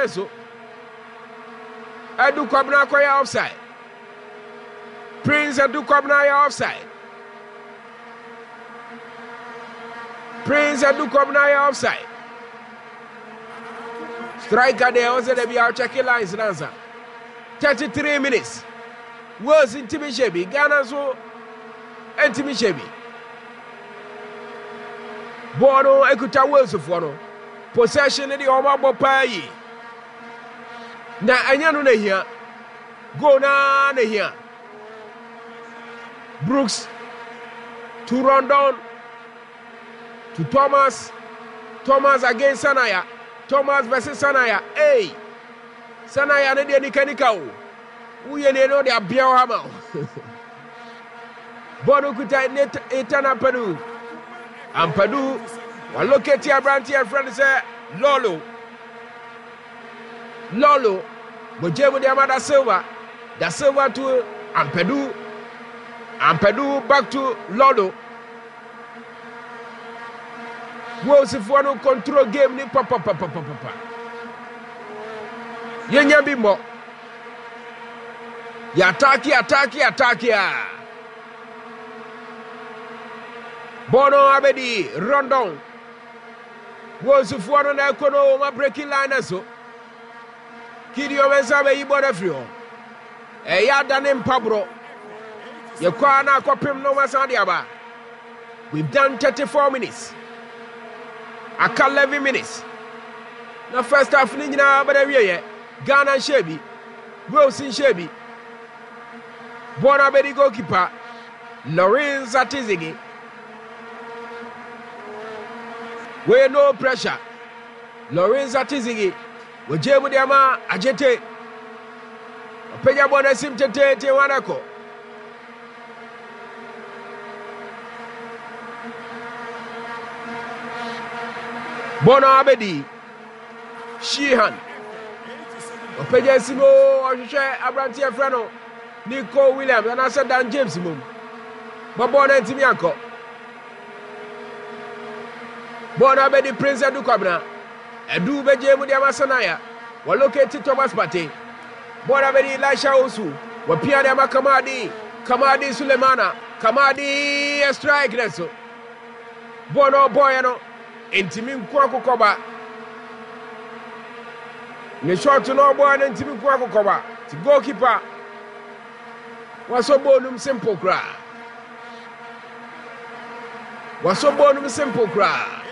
na so Edu Kwabena koya offside Prince Edu Kwabena ya offside Prince Edu Kwabena ya offside striker there also they be out checking lines nansa 33 minutes was in Timishebi Ghana so and Timishebi Bono ekuta Wales for no possession the omabo payi na anya no na hia go na hia Brooks to Rondon to Thomas against Sanaya Thomas versus Sanaya hey Sanaya ne de nikanika o uye ne no de abia o hama Bono kuta etana Padu Ampadu waloketi abranti and friend say Lolo Mojemu de Amada Silva Da Silva to Ampadu back to Lolo Wolves if one control game ni papa Yenya bimbo ya ataki Bono Abedi Rondon Wolves if one na kono ma breaking line so Kidio Mensabe Ibona Frio ya danem pabro ye kwa na akopem no masande aba we've done 34 minutes aka 11 minutes na first half ni nyina bada wiye Ghana Shebi Wilson Shebi Bona Bedi goalkeeper Lawrence Atizigi we no pressure Lawrence Atizigi Wojemu de ama ajete Openya bona sim tete wanako Bono Abedi Sheehan Openya simo ohwehwe abranti efreno Nico Williams and I said Dan James mum Bono ntimi akọ Bono Abedi Prince Edu Kwabena Edu bejemu de amasanaya waloketi Thomas Partey Bono Abedi Elisha Osu wapia de Kamadi Sulemana Kamadi a strike neso Bono boy no Intimi nkwa kokoba ne shot no boy na intimi nkwa kokoba ti goalkeeper wasobonum simple kra